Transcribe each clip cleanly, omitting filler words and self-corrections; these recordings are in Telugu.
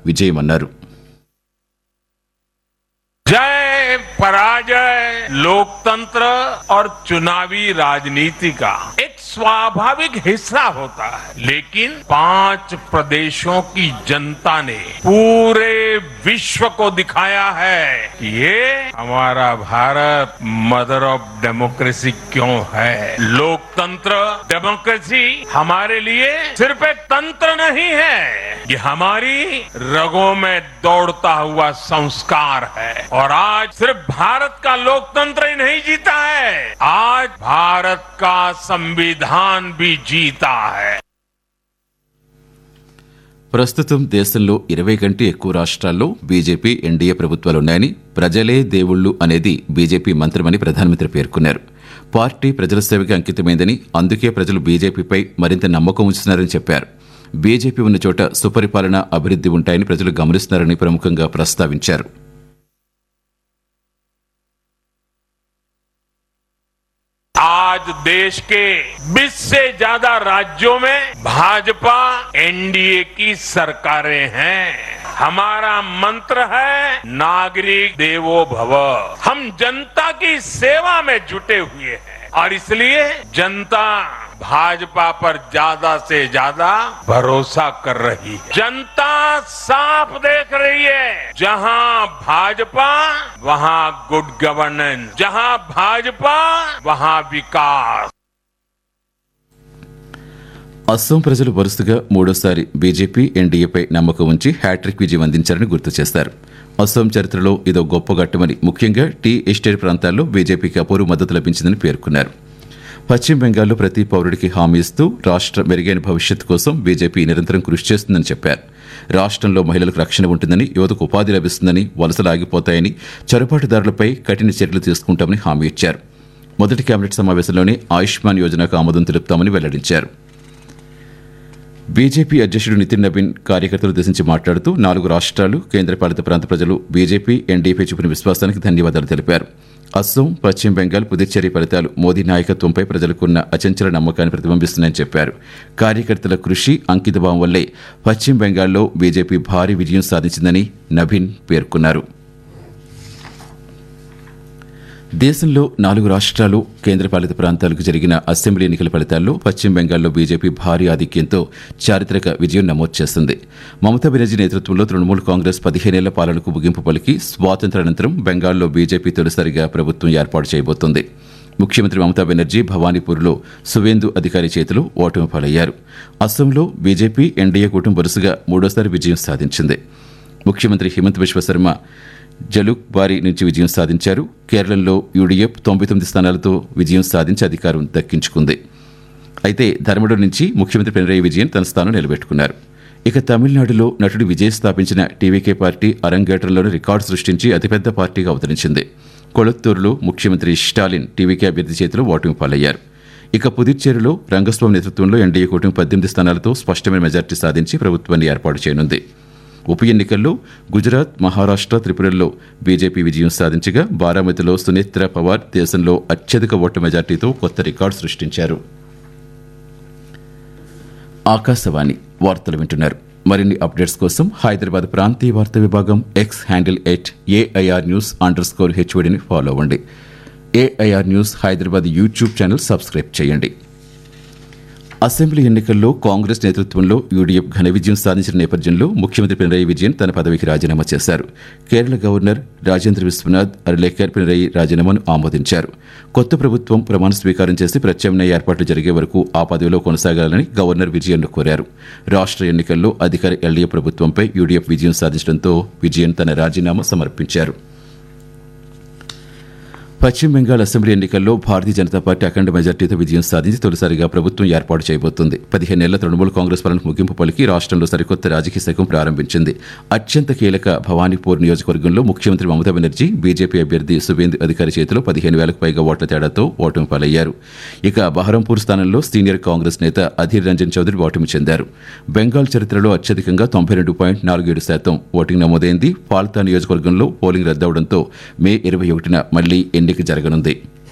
విజయమన్నారు. जय पराजय लोकतंत्र और चुनावी राजनीति का एक स्वाभाविक हिस्सा होता है, लेकिन 5 प्रदेशों की जनता ने पूरे विश्व को दिखाया है कि ये हमारा भारत मदर ऑफ डेमोक्रेसी क्यों है. लोकतंत्र डेमोक्रेसी हमारे लिए सिर्फ एक तंत्र नहीं है, ये हमारी रगों में दौड़ता हुआ संस्कार है. और आज सिर्फ भारत का लोकतंत्र ही नहीं जीता है, आज भारत का संविधान भी जीता है. ప్రస్తుతం దేశంలో 20 కంటే ఎక్కువ రాష్ట్రాల్లో బీజేపీ ఎన్డీఏ ప్రభుత్వాలున్నాయని, ప్రజలే దేవుళ్లు అనేది బీజేపీ మంత్రమని ప్రధానమంత్రి పేర్కొన్నారు. పార్టీ ప్రజల సేవకి అంకితమైందని, అందుకే ప్రజలు బీజేపీపై మరింత నమ్మకం ఉంచుతున్నారని చెప్పారు. బీజేపీ ఉన్న చోట సుపరిపాలన, అభివృద్ధి ఉంటాయని ప్రజలు గమనిస్తున్నారని ప్రముఖంగా ప్రస్తావించారు. आज देश के 20 से ज्यादा राज्यों में भाजपा एनडीए की सरकारें हैं. हमारा मंत्र है नागरिक देवो भव. हम जनता की सेवा में जुटे हुए हैं और इसलिए जनता भाजपा पर ज्यादा से ज्यादा भरोसा कर रही है. जनता साफ देख रही है, जहां भाजपा वहां गुड गवर्नेंस, जहां भाजपा वहां विकास. అస్సాం ప్రజలు వరుసగా మూడోసారి బీజేపీ ఎన్డీఏపై నమ్మకం ఉంచి హ్యాట్రిక్ విజయం అందించారని గుర్తు చేశారు. అస్సాం చరిత్రలో ఇదో గొప్ప ఘట్టమని, ముఖ్యంగా టీ ఎస్టేట్ ప్రాంతాల్లో బీజేపీకి అపూర్వ మద్దతు లభించిందని పేర్కొన్నారు. పశ్చిమ బెంగాల్లో ప్రతి పౌరుడికి హామీ ఇస్తూ రాష్ట్ర మెరుగైన భవిష్యత్తు కోసం బీజేపీ నిరంతరం కృషి చేస్తుందని చెప్పారు. రాష్ట్రంలో మహిళలకు రక్షణ ఉంటుందని, యువతకు ఉపాధి లభిస్తుందని, వలసలు ఆగిపోతాయని, చొరబాటుదారులపై కఠిన చర్యలు తీసుకుంటామని హామీ ఇచ్చారు. మొదటి కేబినెట్ సమావేశంలోనే ఆయుష్మాన్ యోజనకు ఆమోదం తెలుపుతామని వెల్లడించారు. బీజేపీ అధ్యక్షుడు నితిన్ నబీన్ కార్యకర్తలు ఉద్దేశించి మాట్లాడుతూ 4 రాష్ట్రాలు, కేంద్రపాలిత ప్రాంత ప్రజలు బీజేపీ ఎన్డీఏపై చూపిన విశ్వాసానికి ధన్యవాదాలు తెలిపారు. అస్సాం, పశ్చిమ బెంగాల్, పుదుచ్చేరి ఫలితాలు మోదీ నాయకత్వంపై ప్రజలకున్న అచంచల నమ్మకాన్ని ప్రతిబింబిస్తున్నాయని చెప్పారు. కార్యకర్తల కృషి, అంకితభావం వల్లే పశ్చిమ బెంగాల్లో బీజేపీ భారీ విజయం సాధించిందని నబీన్ పేర్కొన్నారు. దేశంలో 4 రాష్ట్రాలు, కేంద్రపాలిత ప్రాంతాలకు జరిగిన అసెంబ్లీ ఎన్నికల ఫలితాల్లో పశ్చిమ బెంగాల్లో బీజేపీ భారీ ఆధిక్యంతో చారిత్రక విజయం నమోదు చేసింది. మమతా బెనర్జీ నేతృత్వంలో తృణమూల్ కాంగ్రెస్ 15 ఏళ్ల పాలనకు ముగింపు పలికి స్వాతంత్ర్యానంతరం బెంగాల్లో బీజేపీ తొలిసారిగా ప్రభుత్వం ఏర్పాటు చేయబోతోంది. ముఖ్యమంత్రి మమతా బెనర్జీ భవానీపూర్లో సువేందు అధికారి చేతిలో ఓటమి పాలయ్యారు. అస్సాంలో బీజేపీ ఎన్డీఏ కూటమి వరుసగా మూడోసారి విజయం సాధించింది. ముఖ్యమంత్రి హిమంత్ బిశ్వ శర్మ జలుక్ బారి నుంచి విజయం సాధించారు. కేరళలో యూడీఎఫ్ 99 స్థానాలతో విజయం సాధించి అధికారం దక్కించుకుంది. అయితే ధర్మడోర్ నుంచి ముఖ్యమంత్రి పినరయి విజయన్ తన స్థానం నిలబెట్టుకున్నారు. ఇక తమిళనాడులో నటుడు విజయ్ స్థాపించిన టీవీకే పార్టీ అరంగేట్రంలోని రికార్డు సృష్టించి అతిపెద్ద పార్టీగా అవతరించింది. కొళత్తూరులో ముఖ్యమంత్రి స్టాలిన్ టీవీకే అభ్యర్థి చేతిలో ఓటమి పాలయ్యారు. ఇక పుదుచ్చేరిలో రంగస్వామి నేతృత్వంలో ఎన్డీఏ కూటమి 18 స్థానాలతో స్పష్టమైన మెజార్టీ సాధించి ప్రభుత్వాన్ని ఏర్పాటు చేయనుంది. ఉప ఎన్నికల్లో గుజరాత్, మహారాష్ట్ర, త్రిపురల్లో బీజేపీ విజయం సాధించగా బారామతిలో సునేత్ర పవార్ దేశంలో అత్యధిక ఓట్ల మెజార్టీతో కొత్త రికార్డు సృష్టించారు. ఆకాశవాణి వార్తలు వింటున్నారు. మరిన్ని అప్డేట్స్ కోసం హైదరాబాద్ ప్రాంతీయ వార్తా విభాగం ఎక్స్ హ్యాండిల్ @AIRnews_HODని ఫాలో అవ్వండి. AIR news Hyderabad YouTube channel subscribe చేయండి. అసెంబ్లీ ఎన్నికల్లో కాంగ్రెస్ నేతృత్వంలో యూడీఎఫ్ ఘన విజయం సాధించిన నేపథ్యంలో ముఖ్యమంత్రి పినరయి విజయన్ తన పదవికి రాజీనామా చేశారు. కేరళ గవర్నర్ రాజేంద్ర విశ్వనాథ్ అర్లేకర్ పినరయి రాజీనామాను ఆమోదించారు. కొత్త ప్రభుత్వం ప్రమాణ స్వీకారం చేసి ప్రత్యామ్నాయ ఏర్పాట్లు జరిగే వరకు ఆ పదవిలో కొనసాగాలని గవర్నర్ విజయన్ను కోరారు. రాష్ట్ర ఎన్నికల్లో అధికార ఎల్డీఎఫ్ ప్రభుత్వంపై యూడీఎఫ్ విజయం సాధించడంతో విజయన్ తన రాజీనామా సమర్పించారు. పశ్చిమ బెంగాల్ అసెంబ్లీ ఎన్నికల్లో భారతీయ జనతా పార్టీ అఖండ మెజార్టీతో విజయం సాధించి తొలిసారిగా ప్రభుత్వం ఏర్పాటు చేయబోతోంది. 15 ఏళ్ల తృణమూల్ కాంగ్రెస్ పాలనకు ముగింపు పలికి రాష్ట్రంలో సరికొత్త రాజకీయ శకం ప్రారంభించింది. అత్యంత కీలక భవానీపూర్ నియోజకవర్గంలో ముఖ్యమంత్రి మమతా బెనర్జీ బీజేపీ అభ్యర్థి సువేందు అధికారి చేతిలో 15,000కు పైగా ఓట్ల తేడాతో ఓటమి పాలయ్యారు. ఇక బహరంపూర్ స్థానంలో సీనియర్ కాంగ్రెస్ నేత అధీర్ రంజన్ చౌదరి ఓటమి చెందారు. బెంగాల్ చరిత్రలో అత్యధికంగా 92.47% ఓటింగ్ నమోదైంది. ఫాల్తా నియోజకవర్గంలో పోలింగ్ రద్దవడంతో మే 21న మళ్లీ ఎన్నిక జరగనుంది.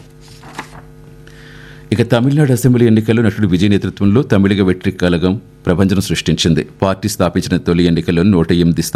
ఇక తమిళనాడు అసెంబ్లీ ఎన్నికల్లో నటుడు విజయ్ నేతృత్వంలో తమిళగ వెట్రి కళగం ప్రభంజనం సృష్టించింది. పార్టీ స్థాపించిన తొలి ఎన్నికల్లో 108